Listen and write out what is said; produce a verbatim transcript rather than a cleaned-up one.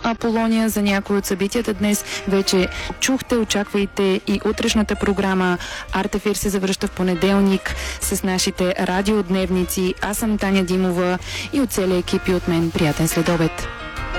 Аполония за някои от събитията днес. Вече чухте, очаквайте и утрешната програма. Артефир се завръща в понеделник с нашите радиодневници. Аз съм Таня Димова и от целия екип и от мен приятен следобед.